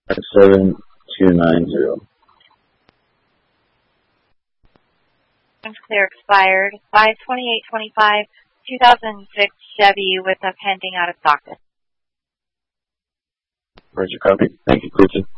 7290. Clear expired 5/28/25, 2006 Chevy with a pending out of stock. Roger, copy. Thank you, Clear.